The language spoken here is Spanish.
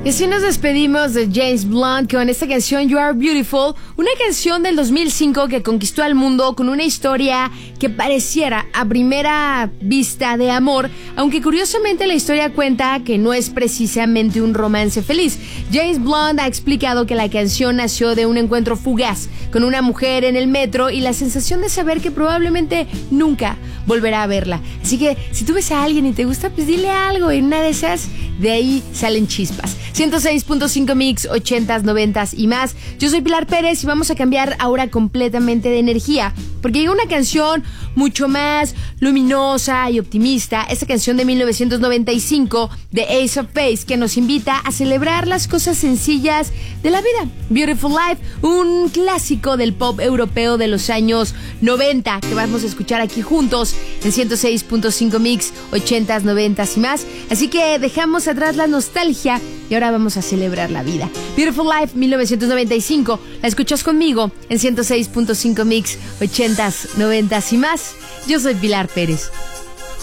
Y así nos despedimos de James Blunt con esta canción You Are Beautiful, una canción del 2005 que conquistó al mundo con una historia que pareciera a primera vista de amor, aunque curiosamente la historia cuenta que no es precisamente un romance feliz. James Blunt ha explicado que la canción nació de un encuentro fugaz con una mujer en el metro y la sensación de saber que probablemente nunca volverá a verla. Así que si tú ves a alguien y te gusta, pues dile algo, y en una de esas, de ahí salen chispas. 106.5 Mix, 80s, 90s y más. Yo soy Pilar Pérez y vamos a cambiar ahora completamente de energía, porque llega una canción mucho más luminosa y optimista, esta canción de 1995 de Ace of Base, que nos invita a celebrar las cosas sencillas de la vida. Beautiful Life, un clásico del pop europeo de los años 90 que vamos a escuchar aquí juntos en 106.5 Mix, 80s, 90s y más. Así que dejamos atrás la nostalgia y ahora vamos a celebrar la vida. Beautiful Life, 1995, la escuchas conmigo en 106.5 Mix, 80s, 90s y más. Yo soy Pilar Pérez.